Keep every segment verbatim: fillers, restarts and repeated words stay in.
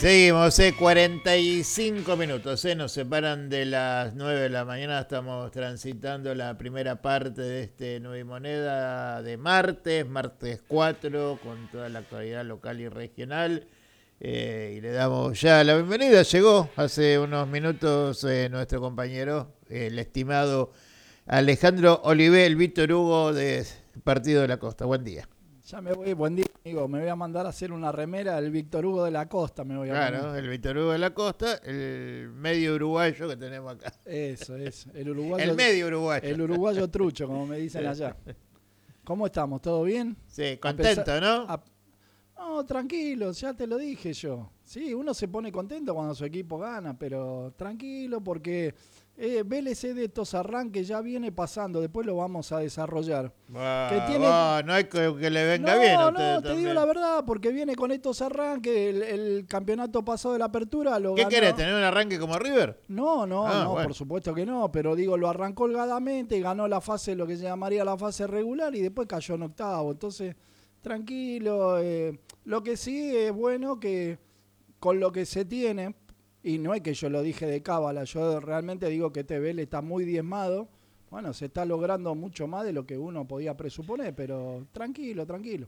Seguimos, eh, cuarenta y cinco minutos, eh, nos separan de las nueve de la mañana, estamos transitando la primera parte de este Nueva y Moneda de martes, martes cuatro, con toda la actualidad local y regional, eh, y le damos ya la bienvenida. Llegó hace unos minutos eh, nuestro compañero, eh, el estimado Alejandro Olivé, el Víctor Hugo de Partido de la Costa. Buen día. Ya me voy, buen día, amigo. Me voy a mandar a hacer una remera del Víctor Hugo de la Costa. Me voy a Claro, poner. el Víctor Hugo de la Costa, el medio uruguayo que tenemos acá. Eso, eso. El uruguayo. El medio uruguayo. El uruguayo trucho, como me dicen allá. ¿Cómo estamos? ¿Todo bien? Sí, contento, pesar, ¿no? A, no, tranquilo, ya te lo dije yo. Sí, uno se pone contento cuando su equipo gana, pero tranquilo porque eh, Vélez es de estos arranques, ya viene pasando, después lo vamos a desarrollar. Bah, que tiene... bah, no hay que, que le venga no, bien a No, ustedes no, te también. digo la verdad, porque viene con estos arranques, el, el campeonato pasado de la apertura lo ¿Qué ganó. querés, tener un arranque como River? No, no, Ah, no, bueno. por supuesto que no, pero digo, lo arrancó holgadamente, ganó la fase, lo que se llamaría la fase regular, y después cayó en octavo. Entonces, tranquilo, eh, lo que sí es bueno que con lo que se tiene, y no es que yo lo dije de cábala, yo realmente digo que este Vélez está muy diezmado. Bueno, se está logrando mucho más de lo que uno podía presuponer, pero tranquilo, tranquilo.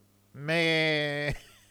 Me,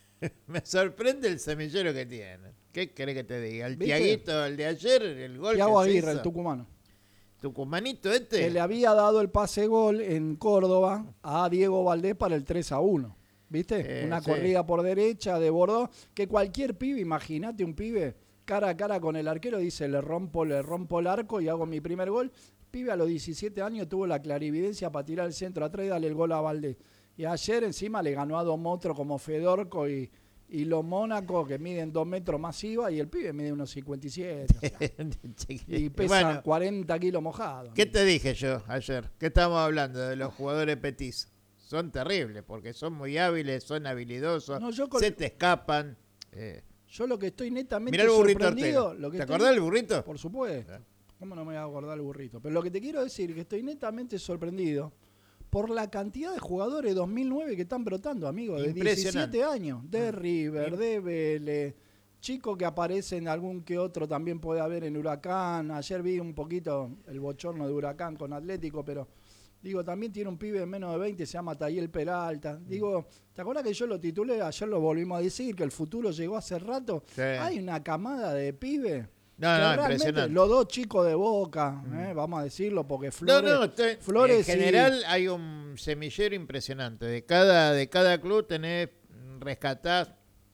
me sorprende el semillero que tiene. ¿Qué querés que te diga? El ¿Viste? Tiaguito, el de ayer, el gol Thiago que se Aguirre, hizo. el tucumano. ¿Tucumanito este? Que le había dado el pase gol en Córdoba a Diego Valdés para el tres a uno. ¿Viste? Eh, Una sí. corrida por derecha de Bordeaux, que cualquier pibe, imagínate un pibe cara a cara con el arquero, dice, le rompo, le rompo el arco y hago mi primer gol. El pibe a los diecisiete años tuvo la clarividencia para tirar el centro atrás y darle el gol a Valdés. Y ayer encima le ganó a dos monstruos como Fedorco y, y los Mónaco, que miden dos metros más iba, y el pibe mide unos cincuenta y siete. O sea, y pesa Bueno, cuarenta kilos mojados. ¿qué te dije yo ayer? ¿Qué estábamos hablando de los jugadores Petis? Son terribles porque son muy hábiles, son habilidosos, No, yo con- se te escapan. Eh, Yo lo que estoy netamente mirá el burrito sorprendido... Ortega. Lo que ¿Te estoy- acordás del burrito? Por supuesto. ¿Cómo no me voy a acordar el burrito? Pero lo que te quiero decir es que estoy netamente sorprendido por la cantidad de jugadores de dos mil nueve que están brotando, amigo, de Impresionante. diecisiete años, de River, de Vélez, chicos que aparecen, algún que otro también puede haber en Huracán. Ayer vi un poquito el bochorno de Huracán con Atlético, pero digo, también tiene un pibe de menos de veinte, se llama Tayel Peralta. Digo, ¿te acuerdas que yo lo titulé? Ayer lo volvimos a decir, que el futuro llegó hace rato. Sí. Hay una camada de pibes. No, que no, realmente impresionante. los dos chicos de Boca, eh, vamos a decirlo, porque No, Flores... no, te- Flores en y- general hay un semillero impresionante. De cada, de cada club tenés, rescatás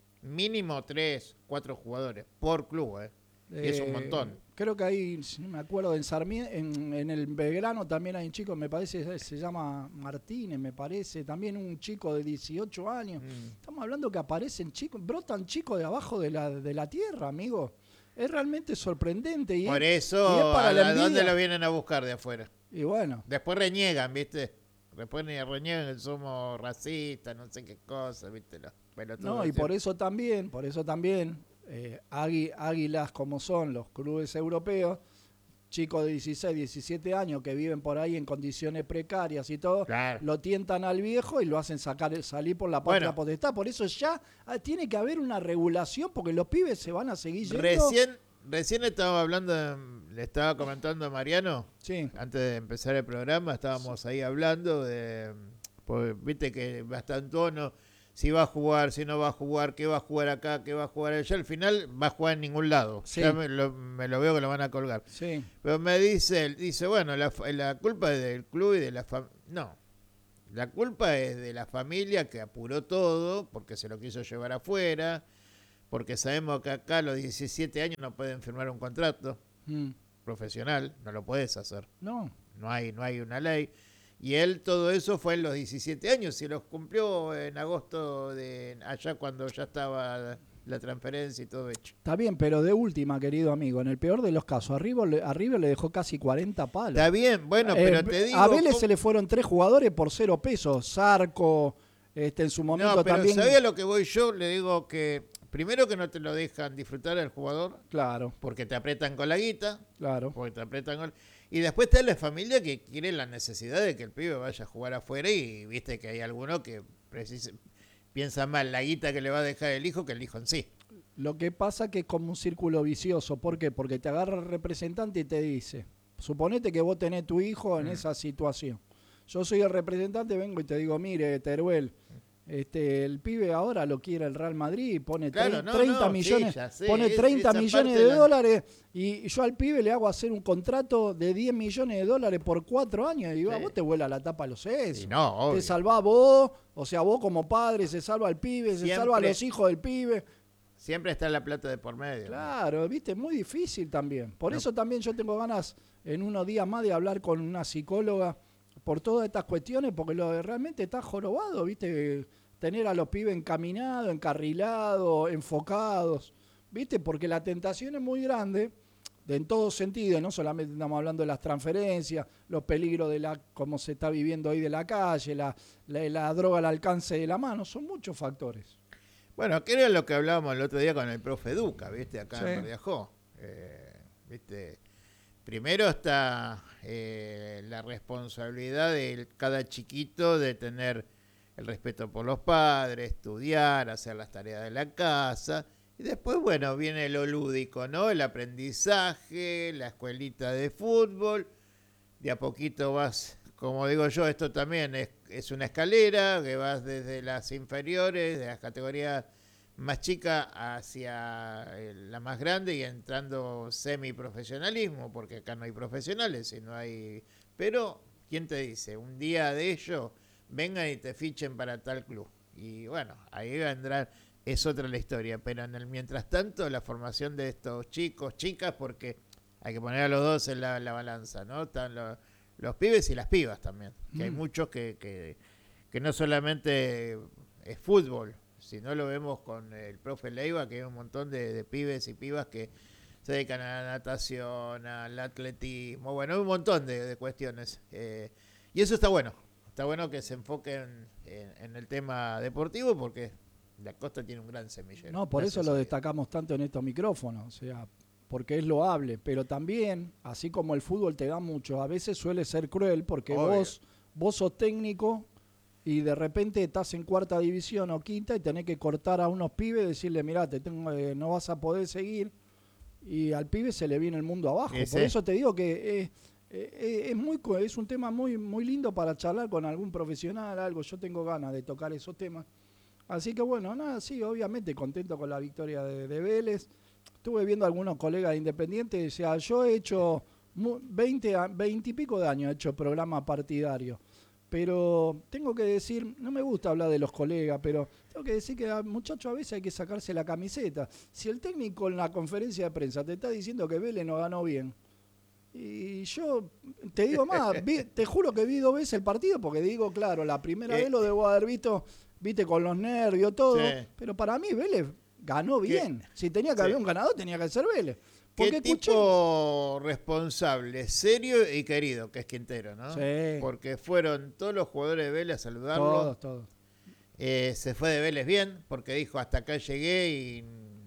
mínimo tres, cuatro jugadores por club, eh. Y es un Eh, montón. Creo que hay, si no me acuerdo, en Sarmiento, en, en el Belgrano también hay un chico, me parece, se llama Martínez, me parece, también un chico de dieciocho años. Mm. Estamos hablando que aparecen chicos, brotan chicos de abajo de la, de la tierra, amigo. Es realmente sorprendente. Y Por es, eso, y es para ¿a la la- envidia. dónde lo vienen a buscar de afuera? Y bueno, Después reniegan, ¿viste? Después ni reniegan que somos racistas, no sé qué cosa, ¿viste? Los pelotudos no, y siempre. por eso también, por eso también, eh, águi- águilas como son los clubes europeos, chicos de dieciséis, diecisiete años que viven por ahí en condiciones precarias y todo, Claro. lo tientan al viejo y lo hacen sacar salir por la patria Bueno. potestad. Por eso ya ah, tiene que haber una regulación porque los pibes se van a seguir yendo. Recién, recién estaba hablando, le estaba comentando a Mariano, Sí, antes de empezar el programa, estábamos ahí hablando de, pues, viste que va a estar en tono, si va a jugar, si no va a jugar, qué va a jugar acá, qué va a jugar allá. Al final va a jugar en ningún lado. Sí. Ya me lo, me lo veo que lo van a colgar. sí. Pero me dice, él, dice, bueno, la, fa- la culpa es del club y de la familia. No, la culpa es de la familia que apuró todo porque se lo quiso llevar afuera, porque sabemos que acá a los diecisiete años no pueden firmar un contrato Mm. profesional, no lo puedes hacer. No, No hay, no hay una ley. Y él todo eso fue en los diecisiete años y los cumplió en agosto de allá cuando ya estaba la transferencia y todo hecho. está bien, pero de última, querido amigo, en el peor de los casos, a River, le- a River le dejó casi cuarenta palos. Está bien, bueno, Eh, pero te digo... a Vélez ¿cómo? se le fueron tres jugadores por cero pesos. Zarco, este, en su momento No, pero también. ¿sabía lo que voy yo? Le digo que primero que no te lo dejan disfrutar al jugador Claro, porque te apretan con la guita, claro. porque te apretan con... Y después está la familia que quiere la necesidad de que el pibe vaya a jugar afuera y viste que hay algunos que precis- piensan más la guita que le va a dejar el hijo que el hijo en sí. Lo que pasa que es como un círculo vicioso. ¿Por qué? Porque te agarra el representante y te dice, suponete que vos tenés tu hijo en mm. esa situación. Yo soy el representante, vengo y te digo, mire, Teruel, este, el pibe ahora lo quiere el Real Madrid y pone claro, no, treinta no, millones, sí, sé, pone treinta millones de la... dólares y yo al pibe le hago hacer un contrato de diez millones de dólares por cuatro años y digo, sí. a vos te vuela la tapa a los sesos. No, te salvás vos, o sea, vos como padre, se salva al pibe, Siempre. se salva a los hijos del pibe. Siempre está la plata de por medio. Claro, ¿no? Viste, muy difícil también. Por no. eso también yo tengo ganas en unos días más de hablar con una psicóloga por todas estas cuestiones, porque lo realmente está jorobado, viste, tener a los pibes encaminados, encarrilados, enfocados, viste, porque la tentación es muy grande, de en todo sentido, no solamente estamos hablando de las transferencias, los peligros de la, cómo se está viviendo hoy de la calle, la, la, la droga al alcance de la mano, son muchos factores. Bueno, que era lo que hablábamos el otro día con el profe Duca, viste, acá sí. en Riajó, eh, viste. Primero está eh, la responsabilidad de cada chiquito de tener el respeto por los padres, estudiar, hacer las tareas de la casa. Y después, bueno, viene lo lúdico, ¿no? El aprendizaje, la escuelita de fútbol. De a poquito vas, como digo yo, esto también es, es una escalera que vas desde las inferiores, de las categorías más chica hacia la más grande y entrando semiprofesionalismo, porque acá no hay profesionales y no hay... Pero, ¿quién te dice? Un día de ello, vengan y te fichen para tal club. Y bueno, ahí vendrán, es otra la historia, pero en el mientras tanto, la formación de estos chicos, chicas, porque hay que poner a los dos en la, la balanza, ¿no? Están los, los pibes y las pibas también, que mm. hay muchos que, que, que no solamente es fútbol, si no lo vemos con el profe Leiva, que hay un montón de, de pibes y pibas que se dedican a la natación, al atletismo, bueno, hay un montón de, de cuestiones. Eh, y eso está bueno, está bueno que se enfoquen en, en el tema deportivo porque la costa tiene un gran semillero. No, por eso lo destacamos tanto en estos micrófonos, o sea, porque es loable, pero también, así como el fútbol te da mucho, a veces suele ser cruel porque vos, vos sos técnico y de repente estás en cuarta división o quinta y tenés que cortar a unos pibes y decirle, mirá, te tengo, eh, no vas a poder seguir, y al pibe se le viene el mundo abajo. Ese. Por eso te digo que eh, eh, es, muy, es un tema muy, muy lindo para charlar con algún profesional, algo. Yo tengo ganas de tocar esos temas. Así que bueno, nada, sí, obviamente contento con la victoria de, de Vélez. Estuve viendo a algunos colegas de Independiente, o sea, yo he hecho veinte, veinte y pico de años, he hecho programa partidario. Pero tengo que decir, no me gusta hablar de los colegas, pero tengo que decir que al muchacho a veces hay que sacarse la camiseta. Si el técnico en la conferencia de prensa te está diciendo que Vélez no ganó bien, y yo te digo más, vi, te juro que vi dos veces el partido, porque digo, claro, la primera vez lo debo haber visto, viste, con los nervios, todo, sí. Pero para mí Vélez ganó bien. Si tenía que sí. haber un ganador, tenía que ser Vélez. Qué escuché... tipo responsable, serio y querido, que es Quintero, ¿no? Sí. Porque fueron todos los jugadores de Vélez a saludarlo. Todos, todos. Eh, se fue de Vélez bien, porque dijo, hasta acá llegué y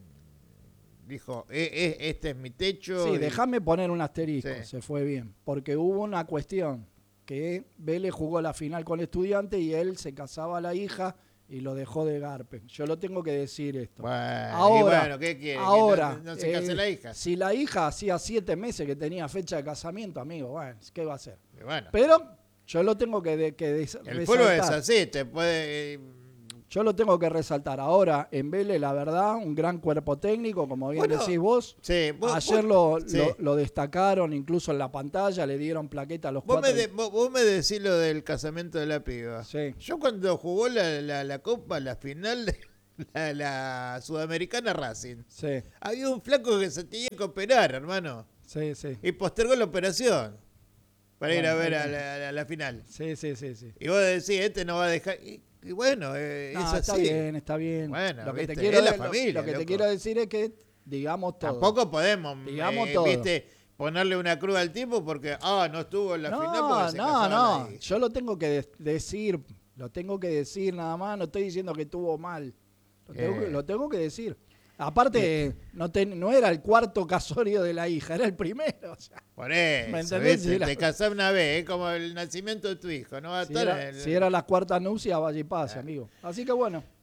dijo, eh, eh, este es mi techo. Sí, y... déjame poner un asterisco, sí. Se fue bien. Porque hubo una cuestión, que Vélez jugó la final con Estudiantes y él se casaba a la hija y lo dejó de garpe. Yo lo tengo que decir esto. Bueno, ahora, bueno, ¿qué quiere? Ahora, ¿Que no, no se case eh, la hija? Si la hija hacía siete meses que tenía fecha de casamiento, amigo, bueno, ¿qué va a hacer? Bueno. Pero yo lo tengo que, de, que des, el resaltar. Pueblo es así, te puede... Yo lo tengo que resaltar. Ahora, en Vélez, la verdad, un gran cuerpo técnico, como bien bueno, decís vos. Sí, vos Ayer vos, lo, sí. lo, lo destacaron, incluso en la pantalla, le dieron plaqueta a los vos cuatro. Me de, vos, vos me decís lo del casamiento de la piba. Sí. Yo cuando jugó la, la, la Copa, la final de la, la Sudamericana Racing, sí. había un flaco que se tenía que operar, hermano. Sí, sí. Y postergó la operación para bueno, ir a ver a la, a la final. Sí, sí, sí, sí. Y vos decís, este no va a dejar... Y, Y bueno, eh, no, es está así. bien, está bien. Bueno, lo que viste, te quiero, es la lo, familia. Lo que loco. te quiero decir es que digamos todo. Tampoco podemos, digamos eh, todo. viste, ponerle una cruz al tipo porque, ah, no estuvo en la no, final porque se No, no, la yo lo tengo que de- decir, lo tengo que decir nada más, no estoy diciendo que estuvo mal. Lo tengo, eh. que, lo tengo que decir. Aparte, eh. no, te, no era el cuarto casorio de la hija, era el primero. O sea, por eso, ¿me entendés? ¿viste? Si Te la... casás una vez, es como el nacimiento de tu hijo, ¿no? Va a si, estar era, el... si era la cuarta nupcia, vaya y pase, ah. amigo. Así que bueno,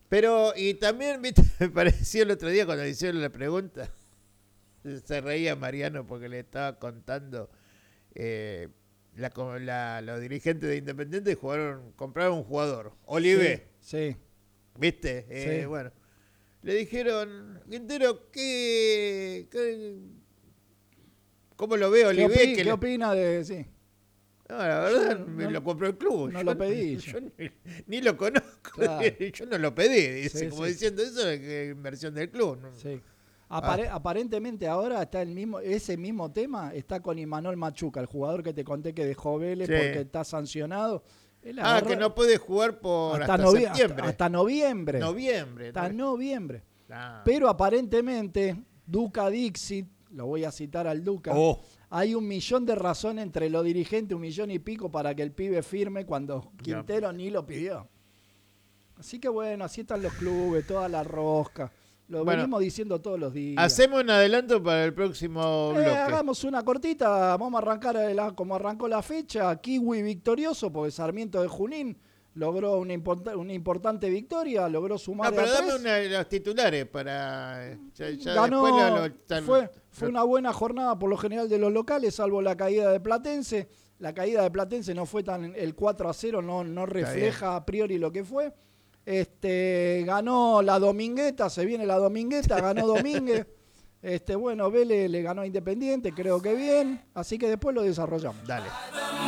Pero, y también, viste, me pareció el otro día cuando le hicieron la pregunta, se reía Mariano porque le estaba contando, eh, la, la, los dirigentes de Independiente jugaron, compraron un jugador, Olivé, sí, sí. ¿Viste? Eh, Sí. Bueno, le dijeron, Quintero, ¿qué, qué, ¿cómo lo ve ¿Qué, Olivé? opi- Que ¿Qué le... opina de...? Sí. No, la verdad, Yo me no- lo compró el club. no yo lo pedí, Yo, yo. ni, ni lo conozco. Claro. Yo no lo pedí, dice, Sí, como sí. diciendo eso es que es inversión del club. ¿No? Sí. Apare- Aparentemente ahora está el mismo, ese mismo tema está con Imanol Machuca, el jugador que te conté que dejó Vélez Sí. porque está sancionado. Él Ah, agarra- que no puede jugar por hasta, novie- septiembre. hasta, hasta noviembre. Noviembre. Hasta ¿no? noviembre. Ah. Pero aparentemente, Duca Dixit, lo voy a citar al Duca, Oh, hay un millón de razones entre los dirigentes, un millón y pico para que el pibe firme cuando Quintero ni lo pidió. Así que bueno, así están los clubes, toda la rosca. Lo Bueno, venimos diciendo todos los días. hacemos un adelanto para el próximo Eh, bloque. hagamos una cortita, vamos a arrancar la- como arrancó la fecha. Kiwi victorioso, porque Sarmiento de Junín logró una, import- una importante victoria, logró sumar No, de a pero dame tres. una de los titulares para... Ya, ya Ganó, después lo- lo- tal- fue, fue una buena jornada por lo general de los locales, salvo la caída de Platense. La caída de Platense no fue tan, el cuatro a cero no, no refleja a priori lo que fue. Este, ganó la Domingueta, se viene la Domingueta, ganó Domínguez. Este, bueno, Vélez le ganó a Independiente, creo que bien, así que después lo desarrollamos. Dale.